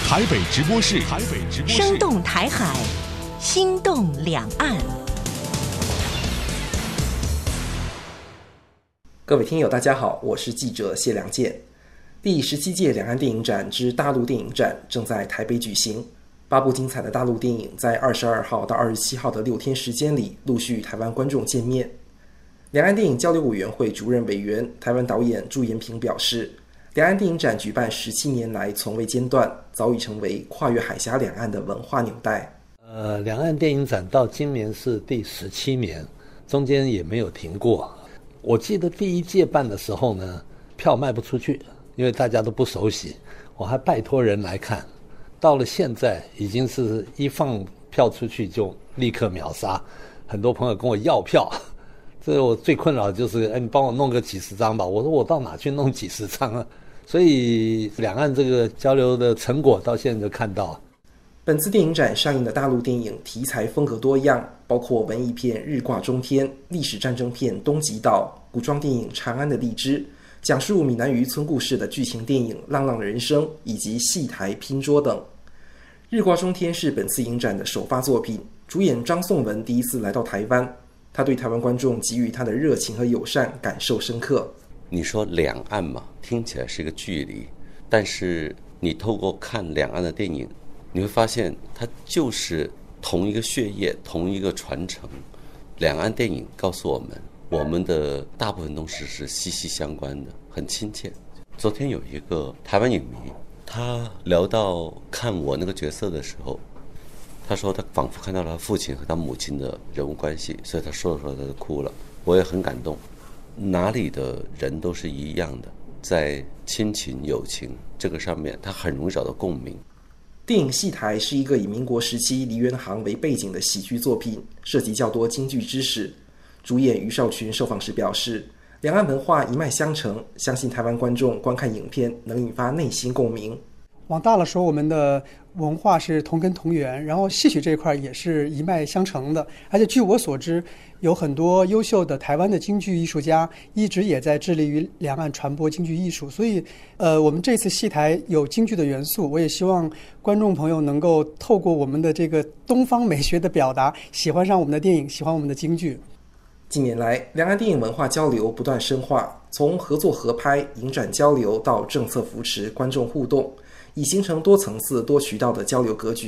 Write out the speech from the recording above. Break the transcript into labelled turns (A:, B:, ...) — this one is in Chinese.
A: 台北直播室，
B: 生动台海，心动两岸。
C: 各位听友大家好，我是记者谢良健。第17届两岸电影展之大陆电影展正在台北举行，8部精彩的大陆电影在22号到27号的6天时间里陆续与台湾观众见面。两岸电影交流委员会主任委员、台湾导演朱延平表示，两岸电影展举办17年来从未间断，早已成为跨越海峡两岸的文化纽带。
D: 两岸电影展到今年是第17年，中间也没有停过。我记得第1届办的时候呢，票卖不出去，因为大家都不熟悉，我还拜托人来看。到了现在，已经是一放票出去就立刻秒杀，很多朋友跟我要票。这我最困扰的就是，你帮我弄个几十张吧。我说我到哪去弄几十张啊？所以两岸这个交流的成果到现在就看到。
C: 本次电影展上映的大陆电影题材风格多样，包括文艺片《日挂中天》、历史战争片《东极岛》、古装电影《长安的荔枝》、讲述闽南渔村故事的剧情电影《浪浪人生》以及戏台拼桌等。《日挂中天》是本次影展的首发作品，主演张颂文第一次来到台湾，他对台湾观众给予他的热情和友善感受深刻。
E: 你说两岸嘛，听起来是一个距离，但是你透过看两岸的电影，你会发现它就是同一个血液，同一个传承。两岸电影告诉我们，我们的大部分东西是息息相关的，很亲切。昨天有一个台湾影迷，他聊到看我那个角色的时候，他说他仿佛看到了他父亲和他母亲的人物关系，所以他说的时候他就哭了。我也很感动，哪里的人都是一样的，在亲情友情这个上面他很容易找到共鸣。
C: 电影戏台是一个以民国时期梨园行为背景的喜剧作品，涉及较多京剧知识。主演于少群受访时表示，两岸文化一脉相承，相信台湾观众观看影片能引发内心共鸣。
F: 往大了说，我们的文化是同根同源，然后戏曲这一块也是一脉相承的。而且据我所知，有很多优秀的台湾的京剧艺术家一直也在致力于两岸传播京剧艺术。所以我们这次戏台有京剧的元素，我也希望观众朋友能够透过我们的这个东方美学的表达，喜欢上我们的电影，喜欢我们的京剧。
C: 近年来，两岸电影文化交流不断深化，从合作合拍、影展交流到政策扶持、观众互动，已形成多层次、多渠道的交流格局。